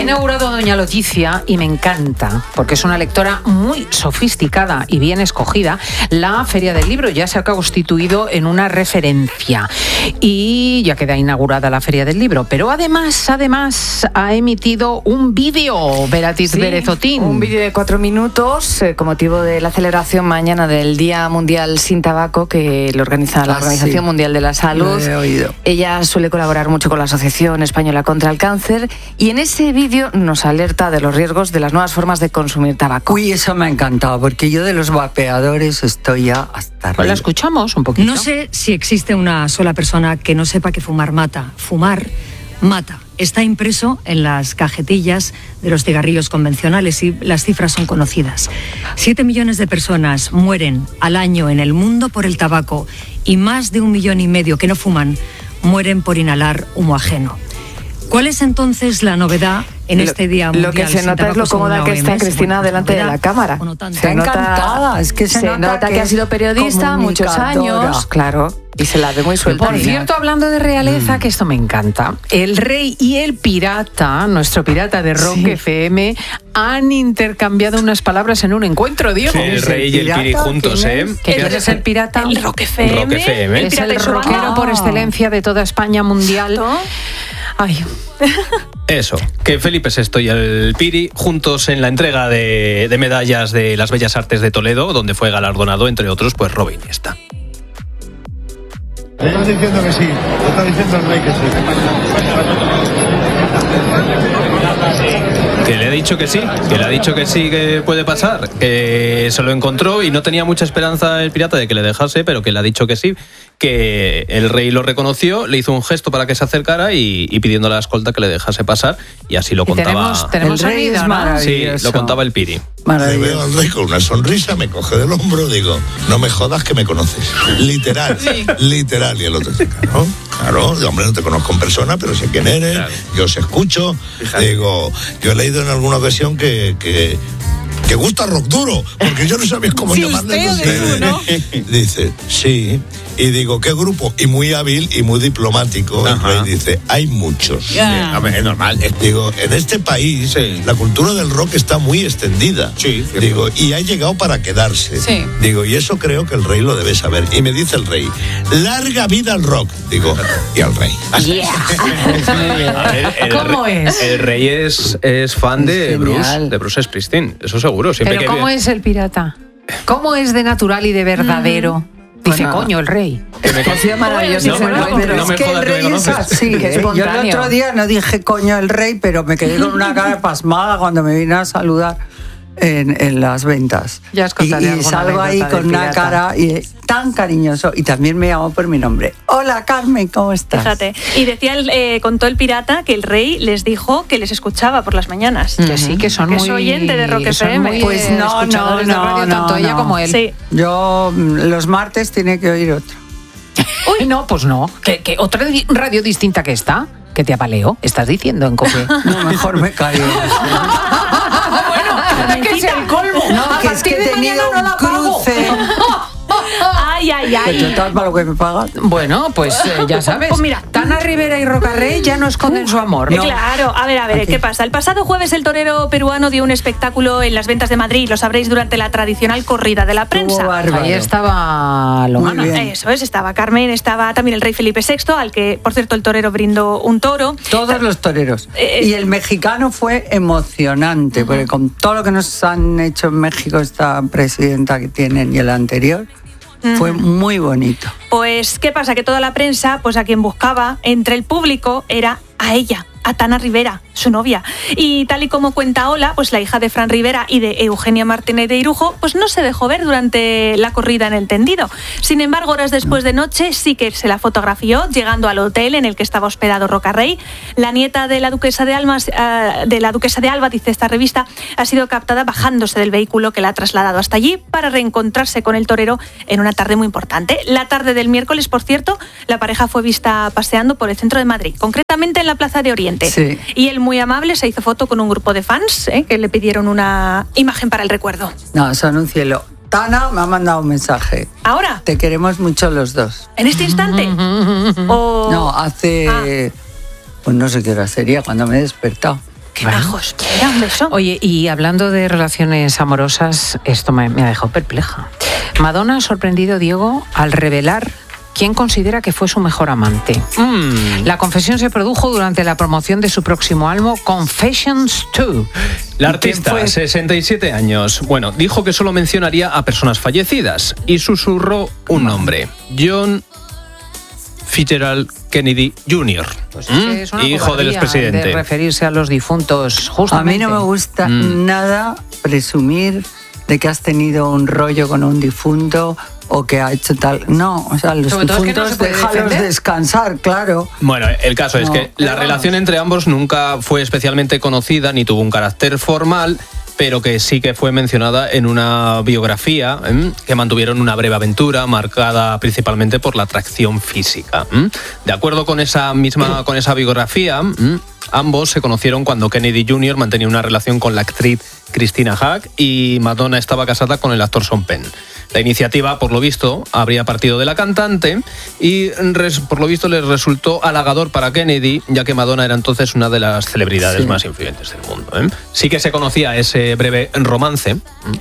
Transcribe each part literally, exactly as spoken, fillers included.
inaugurado doña Leticia y me encanta, porque es una lectora muy sofisticada y bien escogida. La Feria del Libro ya se ha constituido en una referencia y ya queda inaugurada la Feria del Libro, pero además, además ha emitido un vídeo, Beatriz sí, Berezotín. Un vídeo de cuatro minutos eh, con motivo de la celebración mañana del Día Mundial Sin Tabaco que lo organiza la ah, Organización sí. Mundial de la Salud. Lo he oído. Ella suele colaborar mucho con la Asociación Española contra el Cáncer y en ese vídeo nos alerta de los riesgos de las nuevas formas de consumir tabaco. Uy, eso me ha encantado, porque yo de los vapeadores estoy ya hasta arriba. Pues la escuchamos un poquito. No sé si existe una sola persona que no sepa que fumar mata. Fumar mata. Está impreso en las cajetillas de los cigarrillos convencionales y las cifras son conocidas. Siete millones de personas mueren al año en el mundo por el tabaco y más de un millón y medio que no fuman mueren por inhalar humo ajeno. ¿Cuál es entonces la novedad en este Día Mundial? Lo que se nota es lo cómoda que está Cristina delante de la cámara. Está encantada, es que se, se nota, nota que, que ha sido periodista muchos años, claro, y se la ve muy suelta. Por cierto, hablando de realeza, Mm. que esto me encanta, el rey y el pirata, nuestro pirata de Rock Sí. F M, han intercambiado unas palabras en un encuentro, Diego. Sí, el rey y el piri juntos, ¿eh? ¿Quién es el pirata? El Rock F M. Rock F M. Es pirata el y su banda. rockero por excelencia de toda España mundial. Exacto. Ay, Eso, que Felipe sexto y el Piri juntos en la entrega de, de medallas de las Bellas Artes de Toledo, donde fue galardonado, entre otros, pues Robin Iniesta. Le estás diciendo que sí, le está diciendo el rey que sí. Que le ha dicho que sí, que le ha dicho que sí que puede pasar, que se lo encontró y no tenía mucha esperanza el pirata de que le dejase, pero que le ha dicho que sí, que el rey lo reconoció, le hizo un gesto para que se acercara y, y pidiendo a la escolta que le dejase pasar y así lo y contaba. tenemos, tenemos El rey sonido, es ¿no? maravilloso. Sí, lo contaba el Piri. Le veo al rey con una sonrisa, me coge del hombro, digo, no me jodas que me conoces. Literal, literal. Y el otro dice, claro, claro, digo, hombre, no te conozco en persona, pero sé quién eres, Claro. yo os escucho. Fíjate. Digo, yo he leído en alguna ocasión que... que que gusta rock duro, porque yo no sabía cómo Sí, llamarle. usted o ¿no? Dice, sí. Y digo, ¿qué grupo? Y muy hábil y muy diplomático. El rey dice, hay muchos. Yeah. Sí, a ver, es normal. Digo, en este país Sí. la cultura del rock está muy extendida. Sí, cierto. Digo, y ha llegado para quedarse. Sí. Digo, y eso creo que el rey lo debe saber. Y me dice el rey, larga vida al rock. Digo, y al rey. A ver, el ¿Cómo rey- es? El rey es, es fan de Es Bruce, genial. de Bruce Springsteen, eso seguro. Siempre Pero que ¿cómo ve- es el pirata? ¿Cómo es de natural y de verdadero? Dice, Bueno. coño, el rey. que me- Hacía maravilloso No, ese no, encuentro. no es me que jodas el que me rey es conoces. así. Que es ¿eh? Yo el espontáneo. otro día no dije coño el rey, pero me quedé con una cara pasmada cuando me vino a saludar en, en las ventas. Ya os y, contaré y alguna salgo ahí anécdota del con una pirata. cara y, tan cariñoso y también me llamó por mi nombre. Hola Carmen, ¿cómo estás? Fíjate. Y decía, el, eh, contó el pirata que el rey les dijo que les escuchaba por las mañanas. Que sí, que son Que es muy... oyente de Rock son F M. muy, Pues eh, no, escuchadores no, de radio, no, tanto no, ella no. como él. Sí. Yo mm, los martes tiene que oír otro. Uy, no, pues no. ¿Que, que otra di- radio distinta que esta? Que te apaleo, estás diciendo en Cope. No, mejor me callo. Bueno, que es el colmo. No, A que es que partir he de tenido mañana no un la pago. cruce. Ay, ay, Que ay. total para lo que me pagan. Bueno, pues eh, ya sabes. Pues mira. Tana Rivera y Rocarrey ya no esconden su amor. Eh, Claro, a ver, a ver, ¿qué pasa? El pasado jueves el torero peruano dio un espectáculo en las ventas de Madrid, lo sabréis, durante la tradicional corrida de la prensa. Estuvo bárbaro. Ahí estaba Lomana. Muy bien. Eso es, estaba Carmen, estaba también el rey Felipe sexto, al que, por cierto, el torero brindó un toro. Todos los toreros. Eh, Y el mexicano fue emocionante, porque con todo lo que nos han hecho en México esta presidenta que tienen y el anterior, fue muy bonito. Pues, ¿qué pasa? Que toda la prensa, pues a quien buscaba entre el público era a ella, a Tana Rivera, su novia. Y tal y como cuenta Ola, pues la hija de Fran Rivera y de Eugenia Martínez de Irujo, pues no se dejó ver durante la corrida en el tendido. Sin embargo, horas después de noche sí que se la fotografió llegando al hotel en el que estaba hospedado Rocarrey. La nieta de la duquesa de Alba, eh, de la duquesa de Alba, dice esta revista, ha sido captada bajándose del vehículo que la ha trasladado hasta allí para reencontrarse con el torero en una tarde muy importante. La tarde del miércoles, por cierto, la pareja fue vista paseando por el centro de Madrid, concretamente en la Plaza de Oriente. Sí. Y él, muy amable, se hizo foto con un grupo de fans eh, que le pidieron una imagen para el recuerdo. No, son un cielo. Tana me ha mandado un mensaje. ¿Ahora? Te queremos mucho los dos. ¿En este instante? O... No, hace... Pues no sé qué hora sería, cuando me he despertado. Qué majos. Mira, un beso. Oye, y hablando de relaciones amorosas, esto me, me ha dejado perpleja. Madonna ha sorprendido a Diego al revelar quién considera que fue su mejor amante. Mm. La confesión se produjo durante la promoción de su próximo álbum, Confessions dos. La artista, sesenta y siete años, bueno, dijo que solo mencionaría a personas fallecidas y susurró un nombre: John Fitzgerald Kennedy junior, Pues es una hijo del expresidente. De referirse a los difuntos, justamente. A mí no me gusta Mm. nada presumir de que has tenido un rollo con un difunto o que ha hecho tal. No, o sea, los Sobre todo es que no difuntos se puede déjalos defender. descansar, claro. Bueno, el caso es No, que pero la vamos. relación entre ambos nunca fue especialmente conocida ni tuvo un carácter formal, pero que sí que fue mencionada en una biografía ¿eh? que mantuvieron una breve aventura marcada principalmente por la atracción física. ¿eh? De acuerdo con esa misma con esa biografía, ¿eh? ambos se conocieron cuando Kennedy junior mantenía una relación con la actriz Christina Hack y Madonna estaba casada con el actor Sean Penn. La iniciativa, por lo visto, habría partido de la cantante y, res, por lo visto, les resultó halagador para Kennedy, ya que Madonna era entonces una de las celebridades Sí. más influyentes del mundo. ¿eh? Sí que se conocía ese breve romance.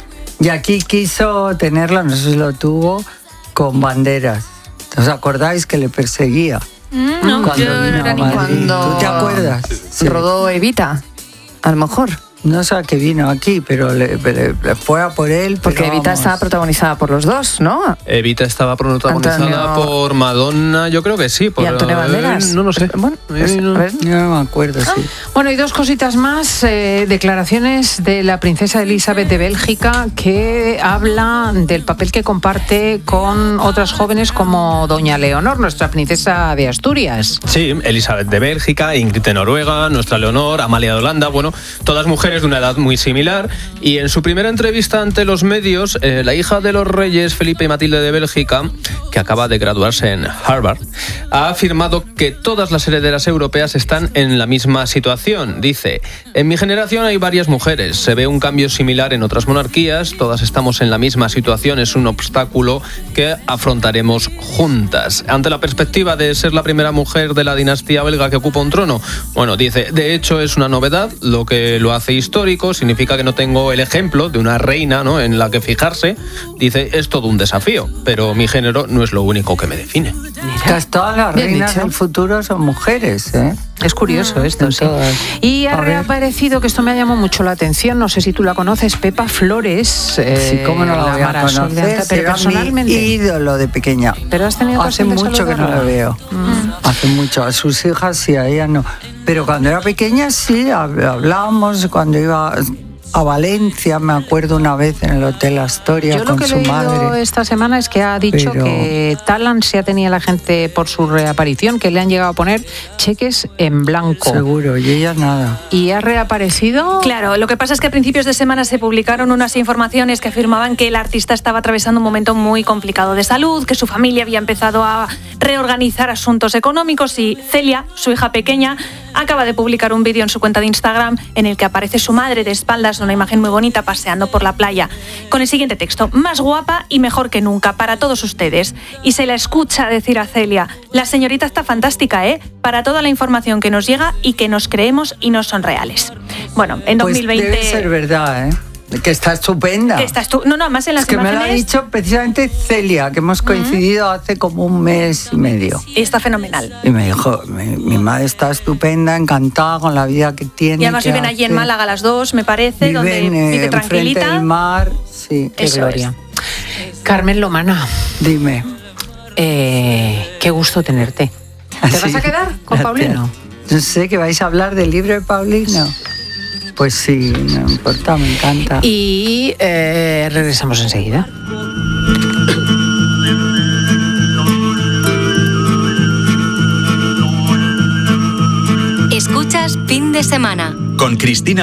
Y aquí quiso tenerlo, no sé si lo tuvo, con banderas. ¿Os acordáis que le perseguía? Mm, no, Cuando yo no vino era a ni Madrid. Cuando ¿Tú te acuerdas? Sí. rodó Evita, a lo mejor. No sé a qué vino aquí, pero le, le- le fue a por él. Porque pero Evita vamos. estaba protagonizada por los dos, ¿no? Evita estaba protagonizada Antonio- por Madonna, yo creo que sí. Por, Y Antonio Banderas. eh, no lo sé. Bueno, pues, Eh, no. a ver. Yo no me acuerdo, sí. Bueno, y dos cositas más. Eh, declaraciones de la princesa Elizabeth de Bélgica, que habla del papel que comparte con otras jóvenes como doña Leonor, nuestra princesa de Asturias. Sí, Elizabeth de Bélgica, Ingrid de Noruega, nuestra Leonor, Amalia de Holanda, bueno, todas mujeres de una edad muy similar. Y en su primera entrevista ante los medios, eh, la hija de los reyes, Felipe y Matilde de Bélgica, que acaba de graduarse en Harvard, ha afirmado que todas las herederas europeas están en la misma situación. Dice: en mi generación hay varias mujeres, se ve un cambio similar en otras monarquías, todas estamos en la misma situación, es un obstáculo que afrontaremos juntas. Ante la perspectiva de ser la primera mujer de la dinastía belga que ocupa un trono, bueno, dice, de hecho es una novedad, lo que lo hace histórico, significa que no tengo el ejemplo de una reina, ¿no?, en la que fijarse. Dice, es todo un desafío, pero mi género no es lo único que me define. Casi todas las Bien reinas dicho. del futuro son mujeres, ¿eh? Es curioso esto, sí. todas. Y ha A ver. reaparecido, que esto me ha llamado mucho la atención, no sé si tú la conoces, Pepa Flores. eh, Sí, cómo no la voy a Marisol de conocer, Anta, pero era personalmente. mi ídolo de pequeña. Pero has tenido Hace ocasión de mucho que no la saludarla. veo. Hace mucho. A sus hijas sí, a ella no. Pero cuando era pequeña sí, hab- hablábamos, cuando iba a Valencia, me acuerdo una vez en el Hotel Astoria Yo lo con que he su leído madre. esta semana es que ha dicho Pero- que tal ansia tenía la gente por su reaparición que le han llegado a poner cheques en blanco. Seguro, y ella nada. Y ha reaparecido. Claro, lo que pasa es que a principios de semana se publicaron unas informaciones que afirmaban que el artista estaba atravesando un momento muy complicado de salud, que su familia había empezado a reorganizar asuntos económicos y Celia, su hija pequeña, acaba de publicar un vídeo en su cuenta de Instagram en el que aparece su madre de espaldas, una imagen muy bonita, paseando por la playa, con el siguiente texto: más guapa y mejor que nunca para todos ustedes. Y se la escucha decir a Celia: la señorita está fantástica, ¿eh?, para toda la información que nos llega y que nos creemos y no son reales. Bueno, en Pues dos mil veinte... debe ser verdad, ¿eh? Que está estupenda. que estás tú. No, no, más en las Es que me lo ha imágenes dicho precisamente Celia, que hemos coincidido hace como un mes y medio. está fenomenal. Y me dijo, mi, mi madre está estupenda, encantada con la vida que tiene. Y además que viven allí en hace. Málaga las dos, me parece, donde Viven, eh, vive enfrente tranquilita. del mar, sí. Qué Eso gloria. Carmen Lomana, Dime. eh, qué gusto tenerte. ¿Te Sí, vas a quedar con gracias. Paulino? No sé, que vais a hablar del libro de Paulino. Pues sí, no importa, me encanta. Y eh, regresamos enseguida. Escuchas Fin de Semana. Con Cristina